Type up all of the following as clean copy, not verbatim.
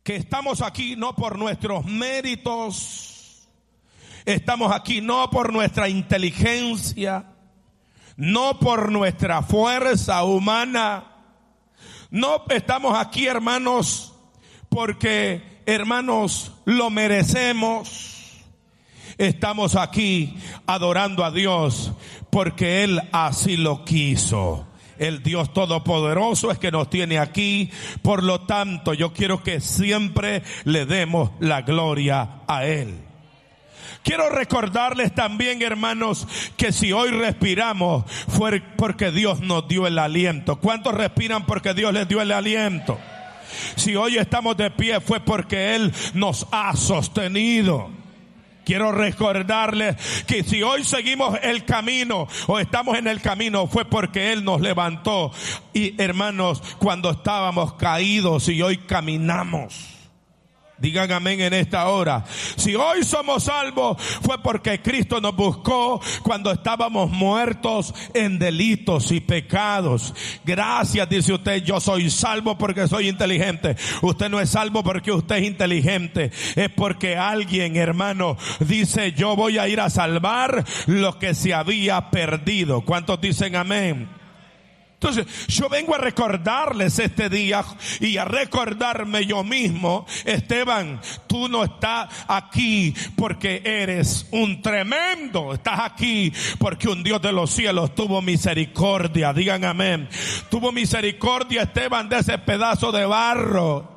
que estamos aquí no por nuestros méritos, estamos aquí no por nuestra inteligencia, no por nuestra fuerza humana, no estamos aquí, hermanos, porque, hermanos, lo merecemos. Estamos aquí adorando a Dios porque Él así lo quiso. El Dios Todopoderoso es que nos tiene aquí. Por lo tanto, yo quiero que siempre le demos la gloria a Él. Quiero recordarles también, hermanos, que si hoy respiramos fue porque Dios nos dio el aliento. ¿Cuántos respiran porque Dios les dio el aliento? Si hoy estamos de pie fue porque Él nos ha sostenido. Quiero recordarles que si hoy seguimos el camino o estamos en el camino fue porque Él nos levantó. Y hermanos, cuando estábamos caídos y hoy caminamos. Digan amén en esta hora. Si hoy somos salvos fue porque Cristo nos buscó cuando estábamos muertos en delitos y pecados. Gracias, dice usted, yo soy salvo porque soy inteligente. Usted no es salvo porque usted es inteligente. Es porque alguien, hermano, dice yo voy a ir a salvar lo que se había perdido. ¿Cuántos dicen amén? Entonces, yo vengo a recordarles este día y a recordarme yo mismo. Esteban, tú no estás aquí porque eres un tremendo. Estás aquí porque un Dios de los cielos tuvo misericordia. Digan amén. Tuvo misericordia, Esteban, de ese pedazo de barro.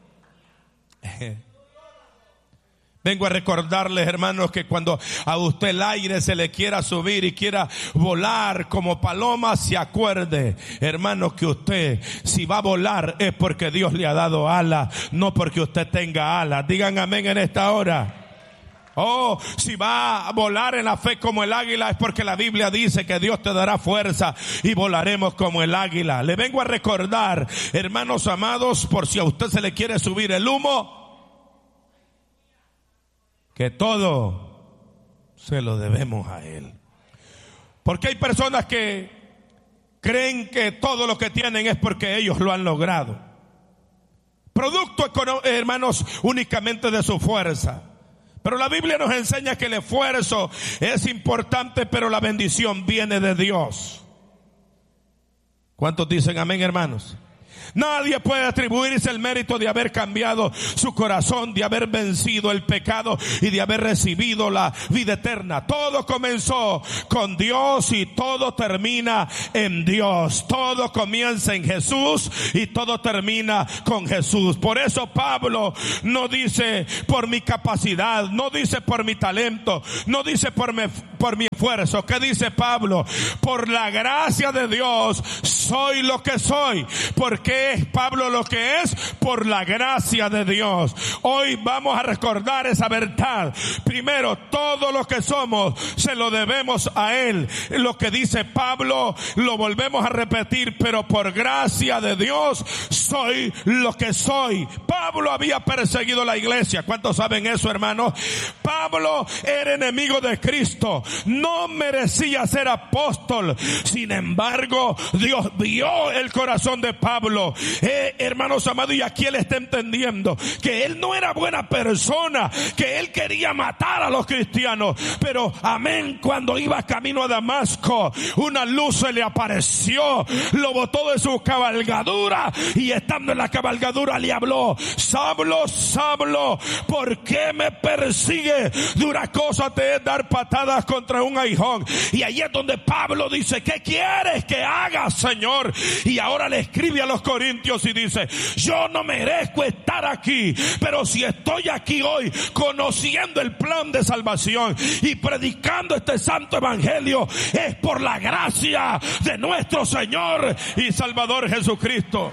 Vengo a recordarles, hermanos, que cuando a usted el aire se le quiera subir y quiera volar como paloma, se acuerde, hermanos, que usted, si va a volar, es porque Dios le ha dado alas, no porque usted tenga alas. Digan amén en esta hora. Oh, si va a volar en la fe como el águila, es porque la Biblia dice que Dios te dará fuerza y volaremos como el águila. Le vengo a recordar, hermanos amados, por si a usted se le quiere subir el humo, que todo se lo debemos a Él. Porque hay personas que creen que todo lo que tienen es porque ellos lo han logrado. Producto, hermanos, únicamente de su fuerza. Pero la Biblia nos enseña que el esfuerzo es importante, pero la bendición viene de Dios. ¿Cuántos dicen amén, hermanos? Nadie puede atribuirse el mérito de haber cambiado su corazón, de haber vencido el pecado y de haber recibido la vida eterna. Todo comenzó con Dios y todo termina en Dios. Todo comienza en Jesús y todo termina con Jesús. Por eso Pablo no dice por mi capacidad, no dice por mi talento, no dice por mi esfuerzo. ¿Qué dice Pablo? Por la gracia de Dios soy lo que soy. ¿Por qué es Pablo lo que es? Por la gracia de Dios. Hoy vamos a recordar esa verdad. Primero, todo lo que somos se lo debemos a Él. Lo que dice Pablo lo volvemos a repetir, pero por gracia de Dios soy lo que soy. Pablo había perseguido la iglesia. ¿Cuántos saben eso, hermanos? Pablo era enemigo de Cristo. No merecía ser apóstol. Sin embargo, Dios vio el corazón de Pablo. Hermanos amados, y aquí él está entendiendo que él no era buena persona, que él quería matar a los cristianos. Pero amén, cuando iba camino a Damasco, una luz se le apareció, lo botó de su cabalgadura y estando en la cabalgadura le habló: Saulo, Saulo, ¿por qué me persigue? Dura cosa te es dar patadas contra un aguijón. Y ahí es donde Pablo dice: ¿qué quieres que haga, Señor? Y ahora le escribe a los corintios y dice: yo no merezco estar aquí, pero si estoy aquí hoy conociendo el plan de salvación y predicando este santo evangelio, es por la gracia de nuestro Señor y Salvador Jesucristo.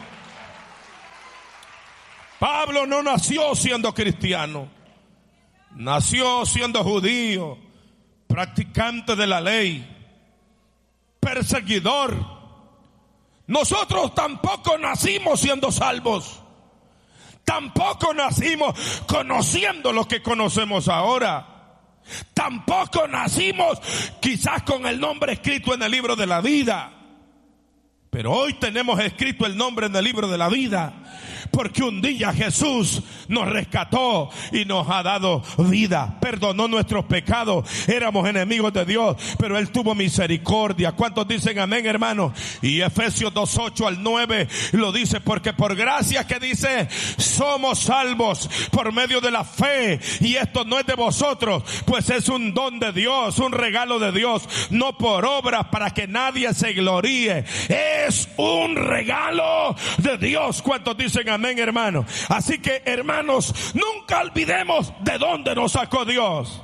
Pablo no nació siendo cristiano, nació siendo judío, practicante de la ley, perseguidor. Nosotros tampoco nacimos siendo salvos. Tampoco nacimos conociendo lo que conocemos ahora. Tampoco nacimos quizás con el nombre escrito en el libro de la vida. Pero hoy tenemos escrito el nombre en el libro de la vida Porque un día Jesús nos rescató y nos ha dado vida. Perdonó nuestros pecados. Éramos enemigos de Dios, pero Él tuvo misericordia. ¿Cuántos dicen amén, hermanos? Y Efesios 2:8 al 9 lo dice, porque por gracia, que dice, somos salvos por medio de la fe. Y esto no es de vosotros, pues es un don de Dios, un regalo de Dios, no por obras para que nadie se gloríe. Es un regalo de Dios. ¿Cuántos dicen amén, hermanos? Así que, hermanos, nunca olvidemos de dónde nos sacó Dios.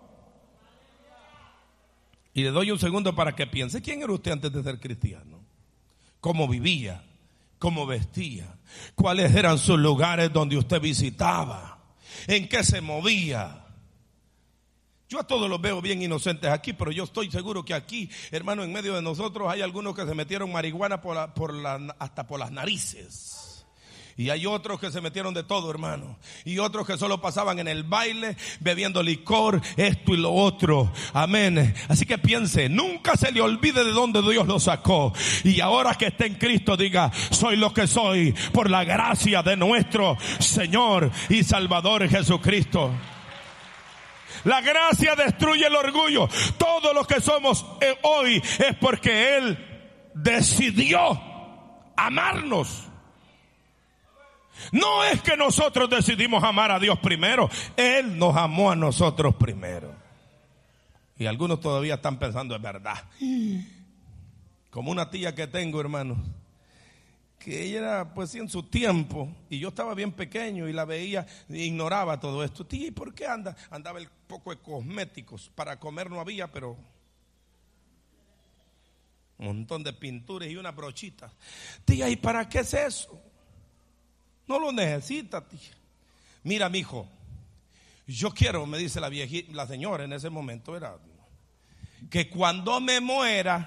Y le doy un segundo para que piense. ¿Quién era usted antes de ser cristiano? ¿Cómo vivía? ¿Cómo vestía? ¿Cuáles eran sus lugares donde usted visitaba? ¿En qué se movía? Yo a todos los veo bien inocentes aquí, pero yo estoy seguro que aquí, hermano, en medio de nosotros hay algunos que se metieron marihuana hasta por las narices. Y hay otros que se metieron de todo, hermano. Y otros que solo pasaban en el baile, bebiendo licor, esto y lo otro. Amén. Así que piense, nunca se le olvide de dónde Dios lo sacó. Y ahora que está en Cristo, diga, soy lo que soy por la gracia de nuestro Señor y Salvador Jesucristo. La gracia destruye el orgullo. Todo lo que somos hoy es porque Él decidió amarnos. No es que nosotros decidimos amar a Dios primero. Él nos amó a nosotros primero. Y algunos todavía están pensando, es verdad. Como una tía que tengo, hermano, que ella era pues en su tiempo, y yo estaba bien pequeño y la veía, ignoraba todo esto. Tía, ¿y por qué anda? Andaba el poco de cosméticos, para comer no había, pero un montón de pinturas y una brochita. Tía, ¿y para qué es eso? No lo necesita, tía. Mira, mijo, yo quiero, me dice la señora en ese momento, era que cuando me muera,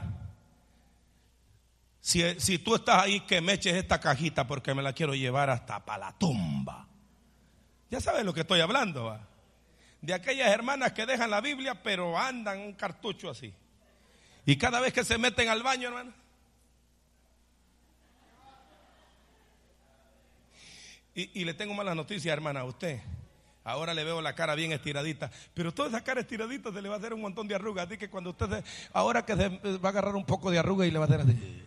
si tú estás ahí, que me eches esta cajita porque me la quiero llevar hasta para la tumba. Ya sabes lo que estoy hablando, ¿va? De aquellas hermanas que dejan la Biblia pero andan un cartucho así. Y cada vez que se meten al baño, hermano, y le tengo malas noticias, hermana, a usted. Ahora le veo la cara bien estiradita, pero toda esa cara estiradita se le va a hacer un montón de arrugas. Así que cuando usted ahora que se va a agarrar un poco de arruga y le va a hacer así.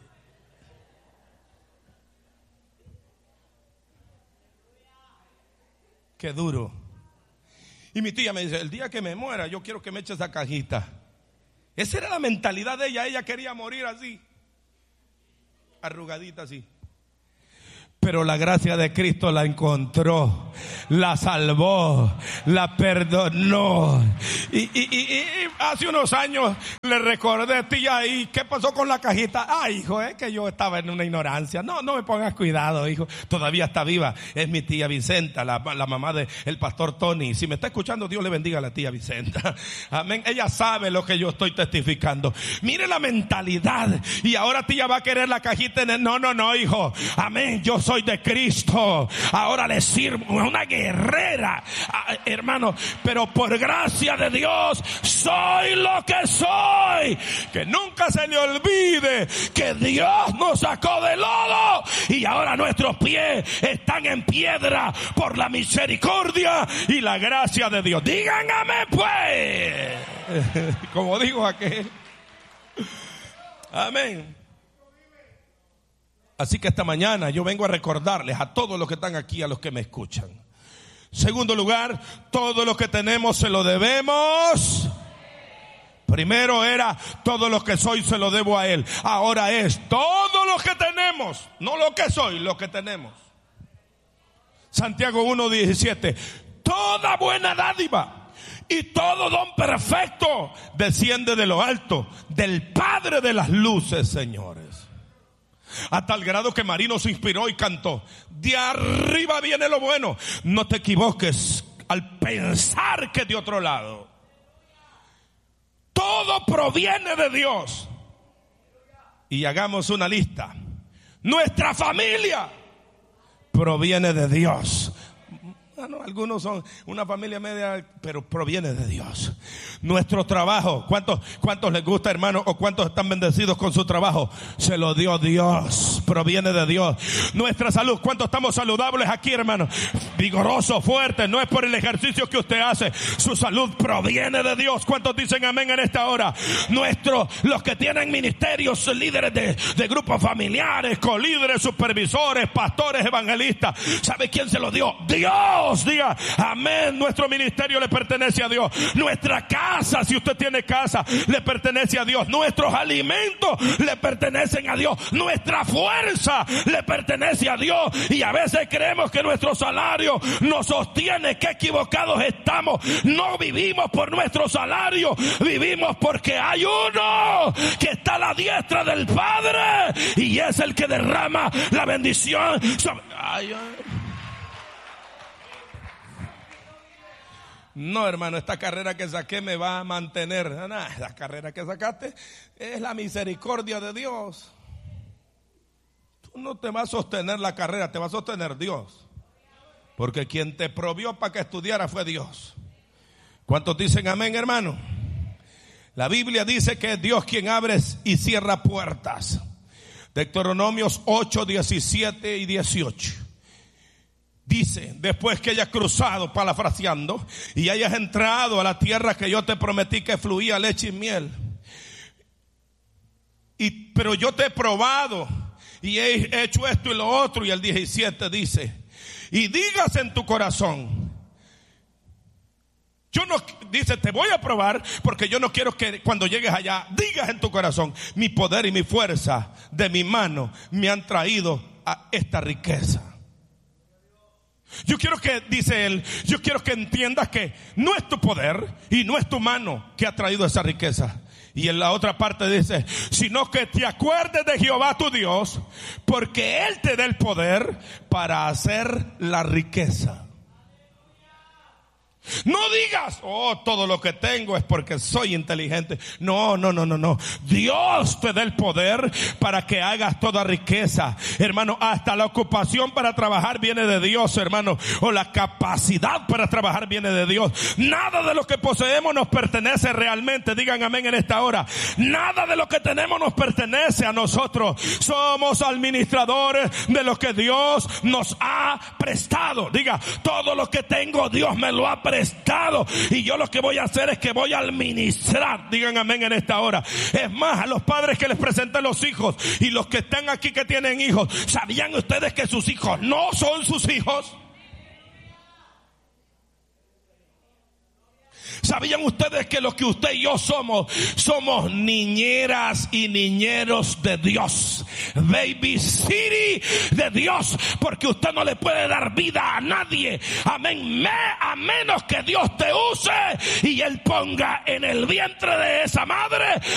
Qué duro. Y mi tía me dice, el día que me muera yo quiero que me eche esa cajita. Esa era la mentalidad de ella. Ella quería morir así, arrugadita así. Pero la gracia de Cristo la encontró, la salvó, la perdonó. Y hace unos años le recordé, tía, ¿y qué pasó con la cajita? Ay, hijo, es que yo estaba en una ignorancia. No me pongas cuidado, hijo. Todavía está viva. Es mi tía Vicenta, la mamá del pastor Tony. Si me está escuchando, Dios le bendiga a la tía Vicenta. Amén. Ella sabe lo que yo estoy testificando. Mire la mentalidad. Y ahora tía va a querer la cajita. No, hijo. Amén. Yo soy de Cristo, ahora le sirvo, una guerrera, hermano, pero por gracia de Dios soy lo que soy. Que nunca se le olvide que Dios nos sacó del lodo y ahora nuestros pies están en piedra por la misericordia y la gracia de Dios. Digan amén, pues, como dijo aquel. Amén. Así que esta mañana yo vengo a recordarles a todos los que están aquí, a los que me escuchan. Segundo lugar, todo lo que tenemos se lo debemos. Primero era todo lo que soy se lo debo a Él. Ahora es todo lo que tenemos, no lo que soy, lo que tenemos. Santiago 1:17. Toda buena dádiva y todo don perfecto desciende de lo alto, del Padre de las luces, señores. A tal grado que Marino se inspiró y cantó: de arriba viene lo bueno. No te equivoques al pensar que de otro lado. Todo proviene de Dios. Y hagamos una lista. Nuestra familia proviene de Dios. Algunos son una familia media, pero proviene de Dios. Nuestro trabajo, ¿cuántos les gusta, hermano? ¿O cuántos están bendecidos con su trabajo? Se lo dio Dios, proviene de Dios. Nuestra salud, ¿cuántos estamos saludables aquí, hermano? Vigorosos, fuertes, no es por el ejercicio que usted hace. Su salud proviene de Dios. ¿Cuántos dicen amén en esta hora? Los que tienen ministerios, líderes de grupos familiares, colíderes, supervisores, pastores, evangelistas, ¿sabe quién se lo dio? Dios. Diga amén. Nuestro ministerio le pertenece a Dios. Nuestra casa, si usted tiene casa, le pertenece a Dios. Nuestros alimentos le pertenecen a Dios. Nuestra fuerza le pertenece a Dios. Y a veces creemos que nuestro salario nos sostiene. Qué equivocados estamos. No vivimos por nuestro salario, vivimos porque hay uno que está a la diestra del Padre y es el que derrama la bendición sobre... No, hermano, esta carrera que saqué me va a mantener. La carrera que sacaste es la misericordia de Dios. Tú no te vas a sostener la carrera, te va a sostener Dios. Porque quien te provió para que estudiara fue Dios. ¿Cuántos dicen amén, hermano? La Biblia dice que es Dios quien abre y cierra puertas. Deuteronomios 8, 17 y 18. Dice, después que hayas cruzado, parafraseando, y hayas entrado a la tierra que yo te prometí que fluía leche y miel. Pero yo te he probado y he hecho esto y lo otro. Y el 17 dice, y digas en tu corazón, dice, te voy a probar porque yo no quiero que cuando llegues allá digas en tu corazón, mi poder y mi fuerza de mi mano me han traído a esta riqueza. Yo quiero que, dice él, yo quiero que entiendas que no es tu poder y no es tu mano que ha traído esa riqueza. Y en la otra parte dice, sino que te acuerdes de Jehová tu Dios, porque Él te da el poder para hacer la riqueza. No digas, todo lo que tengo es porque soy inteligente. No. Dios te da el poder para que hagas toda riqueza. Hermano, hasta la ocupación para trabajar viene de Dios, hermano. O la capacidad para trabajar viene de Dios. Nada de lo que poseemos nos pertenece realmente. Digan amén en esta hora. Nada de lo que tenemos nos pertenece a nosotros. Somos administradores de lo que Dios nos ha prestado. Diga, todo lo que tengo Dios me lo ha prestado. Y yo lo que voy a hacer es que voy a administrar. Digan amén en esta hora. Es más, a los padres que les presentan los hijos y los que están aquí que tienen hijos, ¿sabían ustedes que sus hijos no son sus hijos? ¿Sabían ustedes que lo que usted y yo somos niñeras y niñeros de Dios? Baby City de Dios, porque usted no le puede dar vida a nadie, amén, a menos que Dios te use y Él ponga en el vientre de esa madre